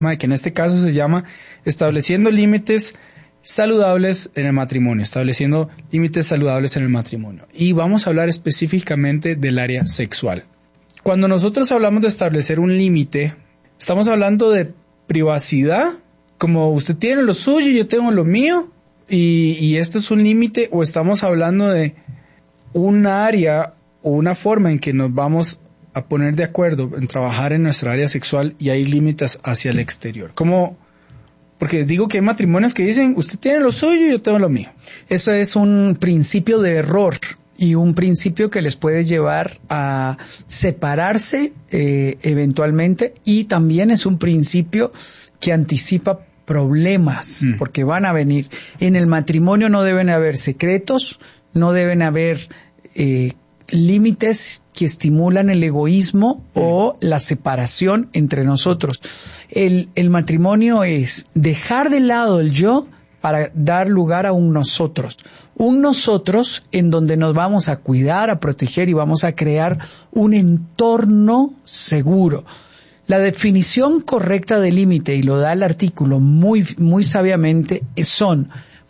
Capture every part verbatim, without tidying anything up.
que en este caso se llama Estableciendo límites saludables en el matrimonio, estableciendo límites saludables en el matrimonio. Y vamos a hablar específicamente del área sexual. Cuando nosotros hablamos de establecer un límite, estamos hablando de privacidad, como usted tiene lo suyo y yo tengo lo mío, y, y este es un límite, o estamos hablando de un área o una forma en que nos vamos a poner de acuerdo en trabajar en nuestra área sexual y hay límites hacia el exterior. Como, porque digo que hay matrimonios que dicen, usted tiene lo suyo y yo tengo lo mío. Eso es un principio de error y un principio que les puede llevar a separarse eh, eventualmente, y también es un principio que anticipa problemas, mm. porque van a venir. En el matrimonio no deben haber secretos, no deben haber eh, límites que estimulan el egoísmo mm. o la separación entre nosotros. El, el matrimonio es dejar de lado el yo para dar lugar a un nosotros. Un nosotros en donde nos vamos a cuidar, a proteger y vamos a crear un entorno seguro. La definición correcta de límite, y lo da el artículo muy, muy sabiamente, son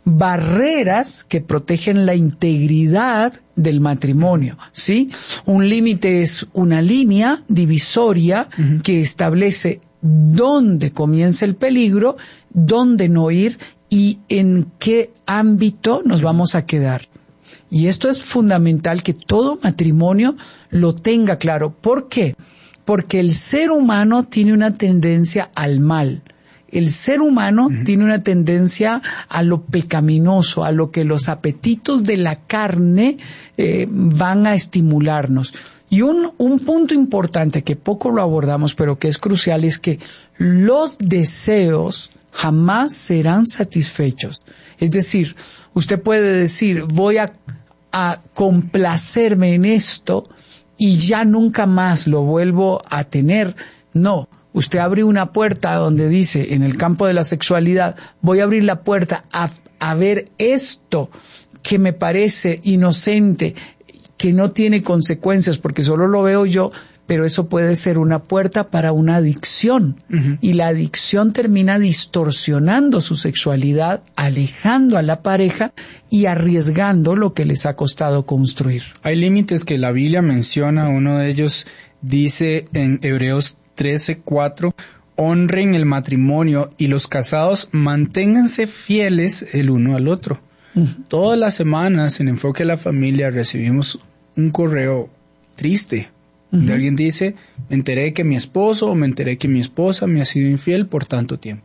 barreras que protegen la integridad del matrimonio, ¿sí? Un límite es una línea divisoria uh-huh. que establece dónde comienza el peligro, dónde no ir y en qué ámbito nos vamos a quedar. Y esto es fundamental que todo matrimonio lo tenga claro. ¿Por qué? Porque el ser humano tiene una tendencia al mal. El ser humano uh-huh. tiene una tendencia a lo pecaminoso, a lo que los apetitos de la carne eh, van a estimularnos. Y un, un punto importante que poco lo abordamos, pero que es crucial, es que los deseos jamás serán satisfechos. Es decir, usted puede decir, voy a, a complacerme en esto y ya nunca más lo vuelvo a tener. No, usted abre una puerta donde dice, en el campo de la sexualidad, voy a abrir la puerta a, a ver esto que me parece inocente, que no tiene consecuencias porque solo lo veo yo, pero eso puede ser una puerta para una adicción. Uh-huh. Y la adicción termina distorsionando su sexualidad, alejando a la pareja y arriesgando lo que les ha costado construir. Hay límites que la Biblia menciona. Uno de ellos dice en Hebreos trece cuatro, honren el matrimonio y los casados manténganse fieles el uno al otro. Uh-huh. Todas las semanas en Enfoque a la Familia recibimos un correo triste. Uh-huh. De alguien dice, me enteré que mi esposo o me enteré que mi esposa me ha sido infiel por tanto tiempo.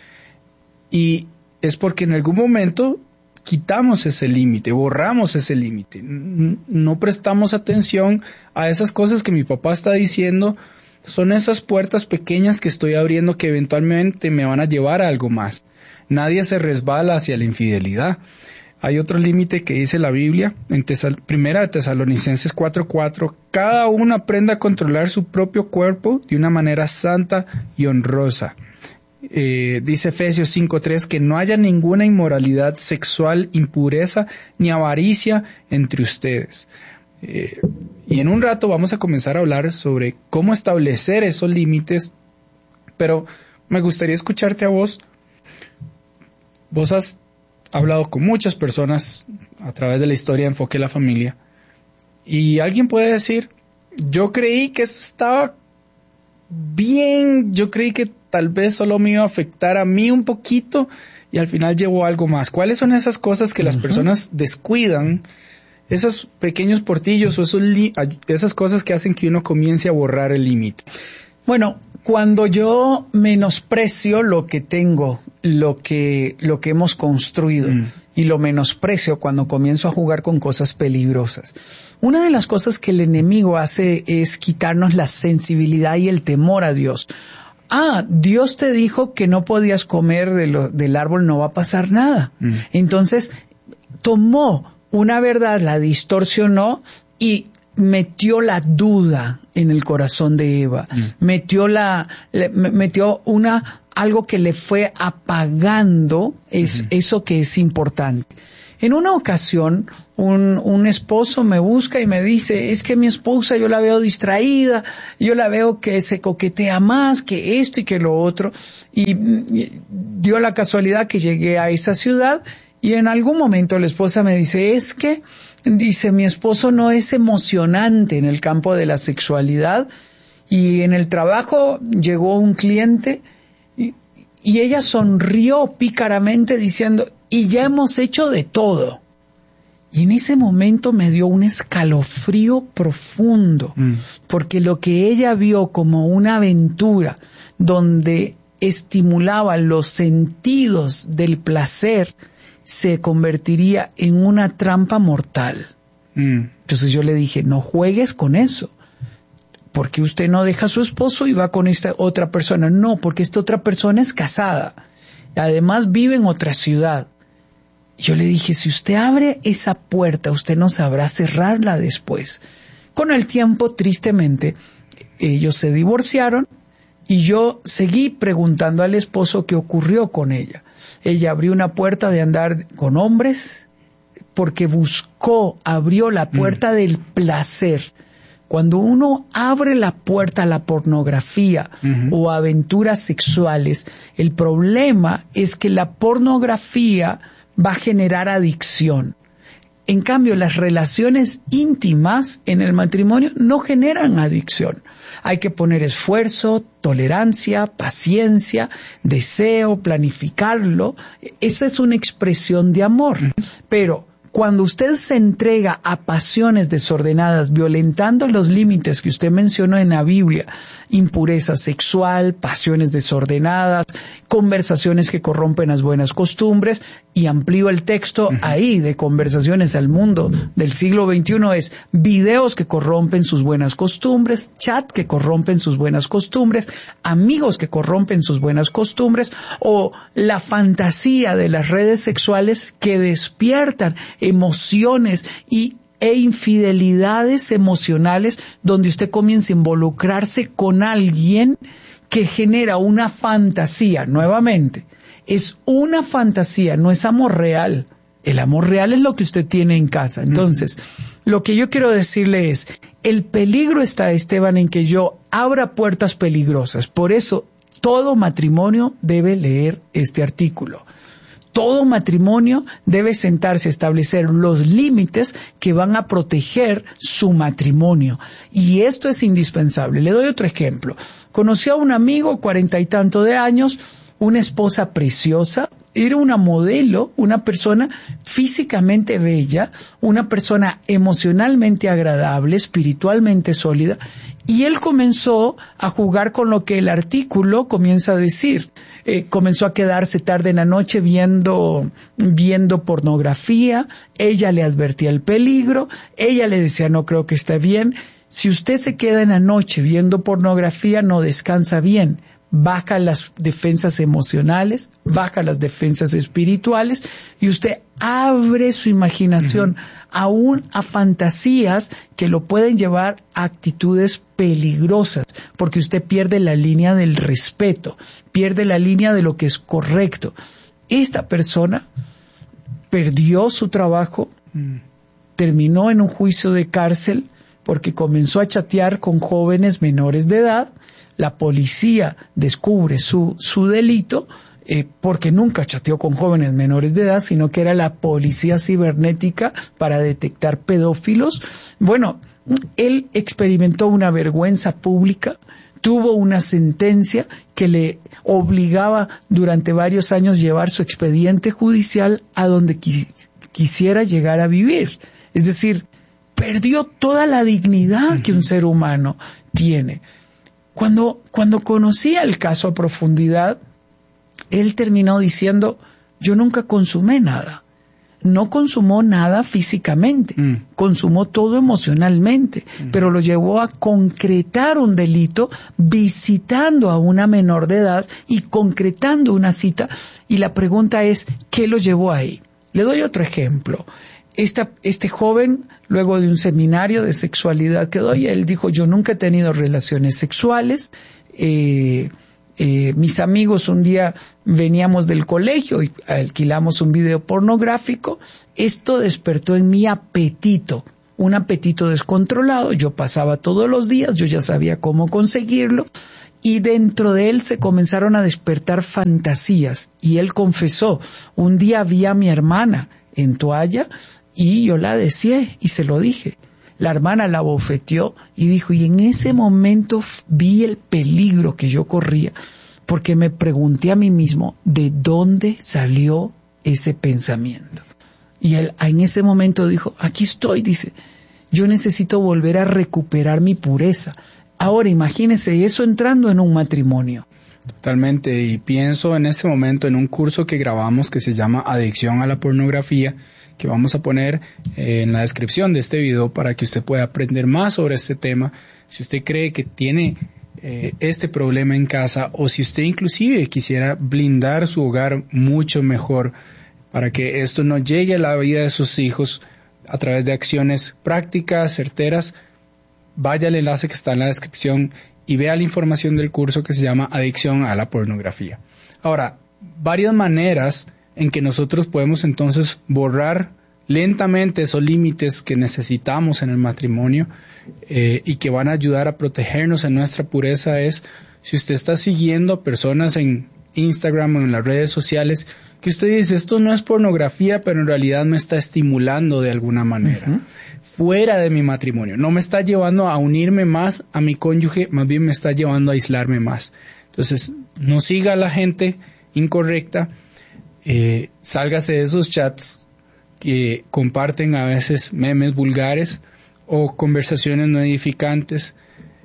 Y es porque en algún momento quitamos ese límite, borramos ese límite. No prestamos atención a esas cosas que mi papá está diciendo. Son esas puertas pequeñas que estoy abriendo que eventualmente me van a llevar a algo más. Nadie se resbala hacia la infidelidad. Hay otro límite que dice la Biblia, en Tesal- Primera de Tesalonicenses cuatro cuatro, cada uno aprenda a controlar su propio cuerpo de una manera santa y honrosa. Eh, dice Efesios cinco tres, que no haya ninguna inmoralidad sexual, impureza, ni avaricia entre ustedes. Eh, y en un rato vamos a comenzar a hablar sobre cómo establecer esos límites, pero me gustaría escucharte a vos. Vos has hablado con muchas personas a través de la historia de Enfoque a la Familia, y alguien puede decir, yo creí que esto estaba bien, yo creí que tal vez solo me iba a afectar a mí un poquito y al final llevó algo más. ¿Cuáles son esas cosas que las uh-huh. personas descuidan? Esos pequeños portillos o esos li- esas cosas que hacen que uno comience a borrar el límite. Bueno, cuando yo menosprecio lo que tengo, lo que, lo que hemos construido, mm. y lo menosprecio cuando comienzo a jugar con cosas peligrosas. Una de las cosas que el enemigo hace es quitarnos la sensibilidad y el temor a Dios. Ah, Dios te dijo que no podías comer de lo, del árbol, no va a pasar nada. Mm. Entonces, tomó una verdad, la distorsionó y metió la duda en el corazón de Eva, mm. metió la, le, metió una, algo que le fue apagando es, uh-huh. eso que es importante. En una ocasión, un, un esposo me busca y me dice, es que mi esposa yo la veo distraída, yo la veo que se coquetea más, que esto y que lo otro. Y, y dio la casualidad que llegué a esa ciudad y en algún momento la esposa me dice, es que, dice, mi esposo no es emocionante en el campo de la sexualidad y en el trabajo llegó un cliente y, y ella sonrió pícaramente diciendo, y ya hemos hecho de todo. Y en ese momento me dio un escalofrío profundo, mm. porque lo que ella vio como una aventura donde estimulaba los sentidos del placer se convertiría en una trampa mortal. Mm. Entonces yo le dije, no juegues con eso. ¿Por qué usted no deja a su esposo y va con esta otra persona? No, porque esta otra persona es casada. Además vive en otra ciudad. Yo le dije, si usted abre esa puerta, usted no sabrá cerrarla después. Con el tiempo, tristemente, ellos se divorciaron y yo seguí preguntando al esposo qué ocurrió con ella. Ella abrió una puerta de andar con hombres porque buscó, abrió la puerta mm. del placer. Cuando uno abre la puerta a la pornografía uh-huh. o a aventuras sexuales, el problema es que la pornografía va a generar adicción. En cambio, las relaciones íntimas en el matrimonio no generan adicción. Hay que poner esfuerzo, tolerancia, paciencia, deseo, planificarlo. Esa es una expresión de amor. Pero cuando usted se entrega a pasiones desordenadas, violentando los límites que usted mencionó en la Biblia, impureza sexual, pasiones desordenadas, conversaciones que corrompen las buenas costumbres, y amplío el texto uh-huh. ahí de conversaciones al mundo del siglo veintiuno, es videos que corrompen sus buenas costumbres, chat que corrompen sus buenas costumbres, amigos que corrompen sus buenas costumbres, o la fantasía de las redes sexuales que despiertan emociones y e infidelidades emocionales donde usted comienza a involucrarse con alguien que genera una fantasía. Nuevamente, es una fantasía, no es amor real. El amor real es lo que usted tiene en casa. Entonces, mm. lo que yo quiero decirle es, el peligro está, Esteban, en que yo abra puertas peligrosas. Por eso, todo matrimonio debe leer este artículo. Todo matrimonio debe sentarse a establecer los límites que van a proteger su matrimonio. Y esto es indispensable. Le doy otro ejemplo. Conocí a un amigo, cuarenta y tanto de años, una esposa preciosa, era una modelo, una persona físicamente bella, una persona emocionalmente agradable, espiritualmente sólida, y él comenzó a jugar con lo que el artículo comienza a decir. Eh, comenzó a quedarse tarde en la noche viendo, viendo pornografía, ella le advertía el peligro, ella le decía, no creo que esté bien. Si usted se queda en la noche viendo pornografía, no descansa bien. Baja las defensas emocionales, baja las defensas espirituales y usted abre su imaginación uh-huh. aún a fantasías que lo pueden llevar a actitudes peligrosas, porque usted pierde la línea del respeto, pierde la línea de lo que es correcto. Esta persona perdió su trabajo, uh-huh. terminó en un juicio de cárcel porque comenzó a chatear con jóvenes menores de edad. La policía descubre su, su delito eh, porque nunca chateó con jóvenes menores de edad, sino que era la policía cibernética para detectar pedófilos. Bueno, él experimentó una vergüenza pública, tuvo una sentencia que le obligaba durante varios años llevar su expediente judicial a donde quis, quisiera llegar a vivir. Es decir, perdió toda la dignidad que un ser humano tiene. Cuando, cuando conocía el caso a profundidad, él terminó diciendo, yo nunca consumé nada. No consumó nada físicamente, mm. consumó todo emocionalmente, mm. pero lo llevó a concretar un delito visitando a una menor de edad y concretando una cita. Y la pregunta es, ¿qué lo llevó ahí? Le doy otro ejemplo. Esta, este joven, luego de un seminario de sexualidad que doy, él dijo, yo nunca he tenido relaciones sexuales, eh, Eh, mis amigos un día veníamos del colegio y alquilamos un video pornográfico. Esto despertó en mí apetito, un apetito descontrolado. Yo pasaba todos los días, yo ya sabía cómo conseguirlo, y dentro de él se comenzaron a despertar fantasías. Y él confesó, un día vi a mi hermana en toalla y yo la deseé y se lo dije. La hermana la bofeteó y dijo, y en ese momento vi el peligro que yo corría, porque me pregunté a mí mismo, ¿de dónde salió ese pensamiento? Y él en ese momento dijo, aquí estoy, dice, yo necesito volver a recuperar mi pureza. Ahora imagínese eso entrando en un matrimonio. Totalmente, y pienso en este momento en un curso que grabamos que se llama Adicción a la Pornografía, que vamos a poner eh, en la descripción de este video para que usted pueda aprender más sobre este tema. Si usted cree que tiene eh, este problema en casa, o si usted inclusive quisiera blindar su hogar mucho mejor para que esto no llegue a la vida de sus hijos a través de acciones prácticas, certeras, vaya al enlace que está en la descripción y vea la información del curso que se llama Adicción a la Pornografía. Ahora, varias maneras en que nosotros podemos entonces borrar lentamente esos límites que necesitamos en el matrimonio eh, y que van a ayudar a protegernos en nuestra pureza es, si usted está siguiendo personas en Instagram o en las redes sociales, que usted dice, esto no es pornografía, pero en realidad me está estimulando de alguna manera, uh-huh. fuera de mi matrimonio, no me está llevando a unirme más a mi cónyuge, más bien me está llevando a aislarme más. Entonces, no siga a la gente incorrecta, Eh, sálgase de esos chats que comparten a veces memes vulgares o conversaciones no edificantes.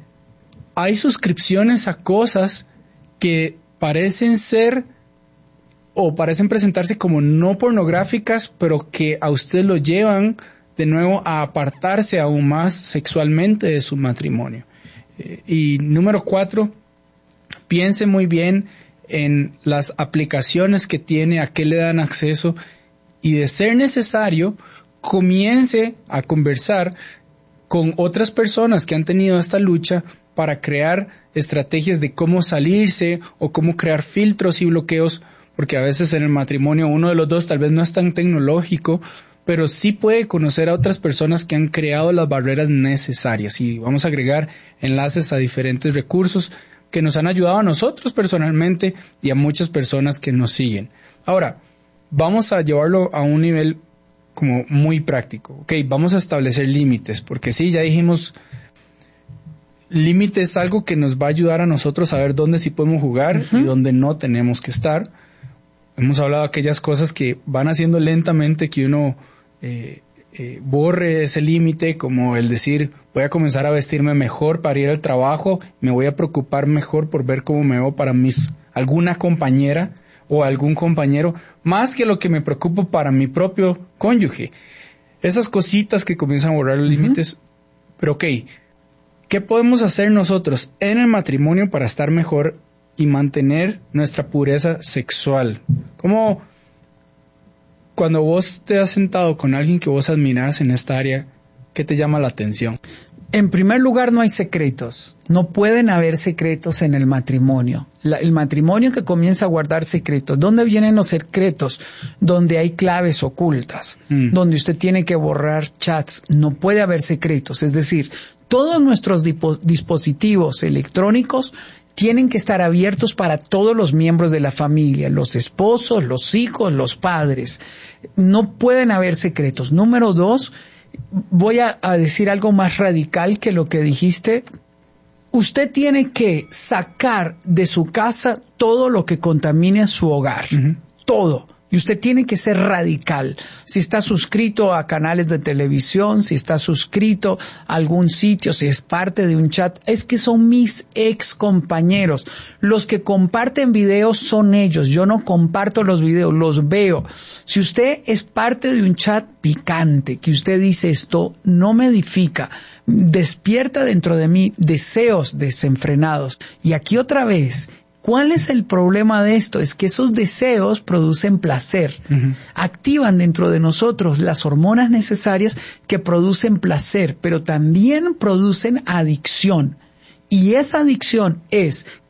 Hay suscripciones a cosas que parecen ser o parecen presentarse como no pornográficas, pero que a usted lo llevan de nuevo a apartarse aún más sexualmente de su matrimonio. Eh, y número cuatro, piense muy bien en las aplicaciones que tiene, a qué le dan acceso, y de ser necesario, comience a conversar con otras personas que han tenido esta lucha para crear estrategias de cómo salirse o cómo crear filtros y bloqueos, porque a veces en el matrimonio uno de los dos tal vez no es tan tecnológico, pero sí puede conocer a otras personas que han creado las barreras necesarias, y vamos a agregar enlaces a diferentes recursos que nos han ayudado a nosotros personalmente y a muchas personas que nos siguen. Ahora, vamos a llevarlo a un nivel como muy práctico. Ok, vamos a establecer límites, porque sí, ya dijimos, límites es algo que nos va a ayudar a nosotros a ver dónde sí podemos jugar uh-huh. y dónde no tenemos que estar. Hemos hablado de aquellas cosas que van haciendo lentamente que uno eh, eh, borre ese límite, como el decir, voy a comenzar a vestirme mejor para ir al trabajo, me voy a preocupar mejor por ver cómo me veo para mis alguna compañera o algún compañero, más que lo que me preocupo para mi propio cónyuge. Esas cositas que comienzan a borrar los uh-huh. límites. Pero ok, ¿qué podemos hacer nosotros en el matrimonio para estar mejor y mantener nuestra pureza sexual? ¿Cómo, cuando vos te has sentado con alguien que vos admirás en esta área, qué te llama la atención? En primer lugar, no hay secretos. No pueden haber secretos en el matrimonio. La, el matrimonio que comienza a guardar secretos. ¿Dónde vienen los secretos? Donde hay claves ocultas. Mm. Donde usted tiene que borrar chats. No puede haber secretos. Es decir, todos nuestros dipo- dispositivos electrónicos tienen que estar abiertos para todos los miembros de la familia, los esposos, los hijos, los padres. No pueden haber secretos. Número dos, voy a, a decir algo más radical que lo que dijiste. Usted tiene que sacar de su casa todo lo que contamine su hogar. Uh-huh. Todo. Y usted tiene que ser radical. Si está suscrito a canales de televisión, si está suscrito a algún sitio, si es parte de un chat, es que son mis ex compañeros. Los que comparten videos son ellos. Yo no comparto los videos, los veo. Si usted es parte de un chat picante, que usted dice esto no me edifica, despierta dentro de mí deseos desenfrenados. Y aquí otra vez, ¿cuál es el problema de esto? Es que esos deseos producen placer, uh-huh. activan dentro de nosotros las hormonas necesarias que producen placer, pero también producen adicción. Y esa adicción es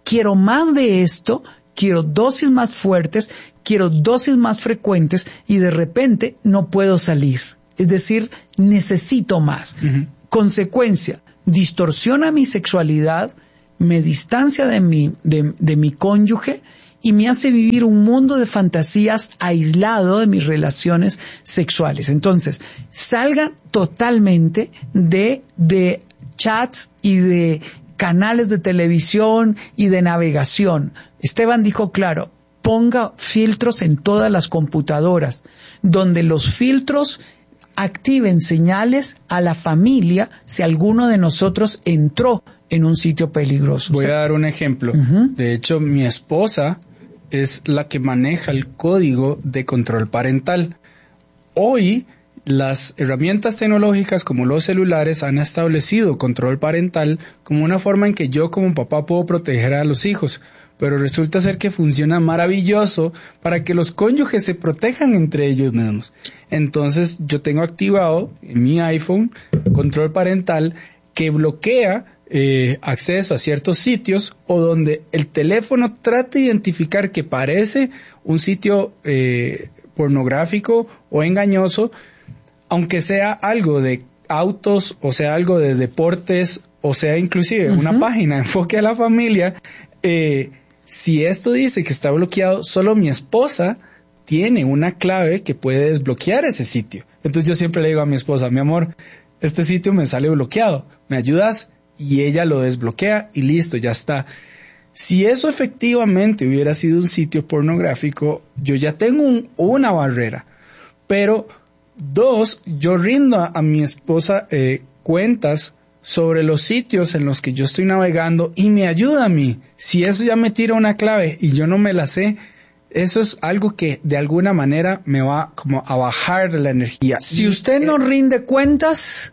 quiero más de esto, quiero dosis más fuertes, quiero dosis más frecuentes y de repente no puedo salir. Es decir, necesito más. Uh-huh. Consecuencia, distorsiona mi sexualidad, me distancia de mi, de, de mi cónyuge y me hace vivir un mundo de fantasías aislado de mis relaciones sexuales. Entonces, salga totalmente de, de chats y de canales de televisión y de navegación. Esteban dijo claro, ponga filtros en todas las computadoras, donde los filtros activen señales a la familia si alguno de nosotros entró en un sitio peligroso. Voy a dar un ejemplo. Uh-huh. De hecho, mi esposa es la que maneja el código de control parental. Hoy, las herramientas tecnológicas como los celulares han establecido control parental como una forma en que yo como papá puedo proteger a los hijos, pero resulta ser que funciona maravilloso para que los cónyuges se protejan entre ellos mismos. Entonces yo tengo activado en mi iPhone control parental que bloquea eh, acceso a ciertos sitios o donde el teléfono trata de identificar que parece un sitio eh, pornográfico o engañoso, aunque sea algo de autos o sea algo de deportes o sea inclusive uh-huh. una página enfoque a la familia. Eh, si esto dice que está bloqueado, solo mi esposa tiene una clave que puede desbloquear ese sitio. Entonces yo siempre le digo a mi esposa, mi amor, este sitio me sale bloqueado, ¿me ayudas? Y ella lo desbloquea y listo, ya está. Si eso efectivamente hubiera sido un sitio pornográfico, yo ya tengo un, una barrera. Pero, dos, yo rindo a, a mi esposa eh, cuentas sobre los sitios en los que yo estoy navegando y me ayuda a mí. Si eso ya me tira una clave y yo no me la sé, eso es algo que de alguna manera me va como a bajar la energía. Si usted no rinde cuentas,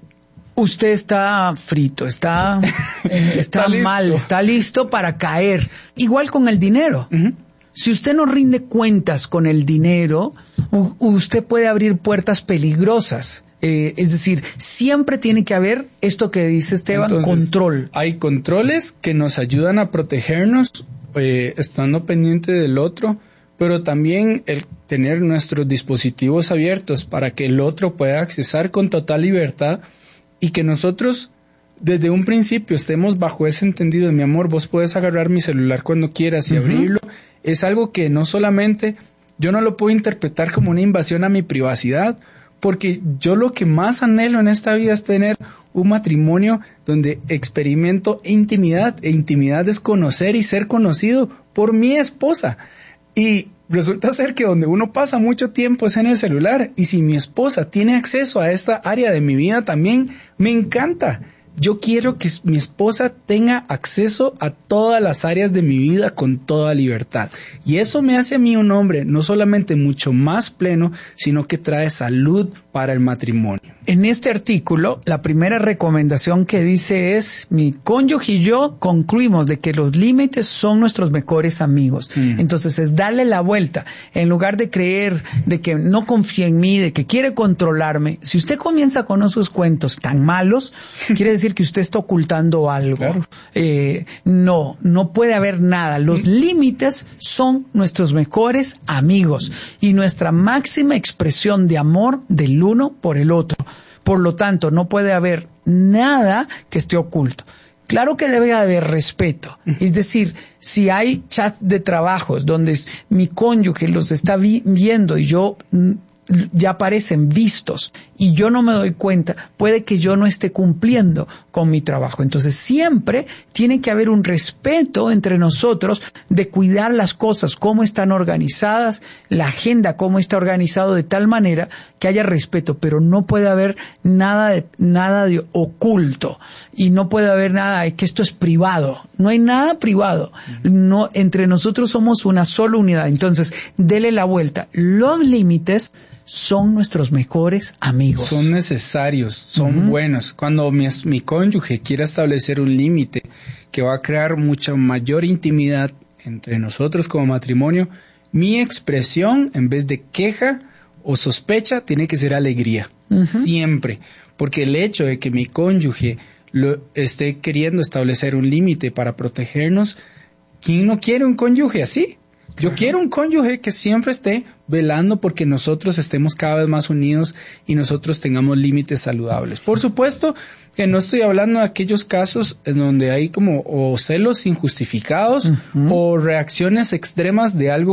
usted está frito, está, eh, está, está mal, está listo para caer. Igual con el dinero. Uh-huh. Si usted no rinde cuentas con el dinero, u- usted puede abrir puertas peligrosas. Eh, es decir, siempre tiene que haber esto que dice Esteban, entonces, control. Hay controles que nos ayudan a protegernos, eh, estando pendiente del otro, pero también el tener nuestros dispositivos abiertos para que el otro pueda accesar con total libertad y que nosotros desde un principio estemos bajo ese entendido, mi amor, vos puedes agarrar mi celular cuando quieras y uh-huh. abrirlo. Es algo que no solamente, yo no lo puedo interpretar como una invasión a mi privacidad, porque yo lo que más anhelo en esta vida es tener un matrimonio donde experimento intimidad, e intimidad es conocer y ser conocido por mi esposa. Y resulta ser que donde uno pasa mucho tiempo es en el celular, y si mi esposa tiene acceso a esta área de mi vida también, me encanta. Yo quiero que mi esposa tenga acceso a todas las áreas de mi vida con toda libertad. Y eso me hace a mí un hombre no solamente mucho más pleno, sino que trae salud para el matrimonio. En este artículo, la primera recomendación que dice es, mi cónyuge y yo concluimos de que los límites son nuestros mejores amigos. Mm. Entonces es darle la vuelta. En lugar de creer de que no confía en mí, de que quiere controlarme, si usted comienza con esos cuentos tan malos, quiere decir que usted está ocultando algo. Claro. Eh, no, no puede haber nada. Los mm. límites son nuestros mejores amigos y nuestra máxima expresión de amor del uno por el otro. Por lo tanto, no puede haber nada que esté oculto. Claro que debe haber respeto. Es decir, si hay chats de trabajos donde mi cónyuge los está vi- viendo y yo ya aparecen vistos y yo no me doy cuenta, puede que yo no esté cumpliendo con mi trabajo. Entonces siempre tiene que haber un respeto entre nosotros de cuidar las cosas, cómo están organizadas, la agenda, cómo está organizado de tal manera que haya respeto, pero no puede haber nada de, nada de oculto y no puede haber nada de que esto es privado. No hay nada privado. No, entre nosotros somos una sola unidad. Entonces, dele la vuelta. Los límites son nuestros mejores amigos. Son necesarios, son uh-huh. buenos. Cuando mi, mi cónyuge quiera establecer un límite que va a crear mucha mayor intimidad entre nosotros como matrimonio, mi expresión, en vez de queja o sospecha, tiene que ser alegría. Uh-huh. Siempre. Porque el hecho de que mi cónyuge lo esté queriendo establecer un límite para protegernos, ¿Quién no quiere un cónyuge así? Yo Claro. quiero un cónyuge que siempre esté velando porque nosotros estemos cada vez más unidos y nosotros tengamos límites saludables. Por supuesto que no estoy hablando de aquellos casos en donde hay como o celos injustificados Uh-huh. o reacciones extremas de algo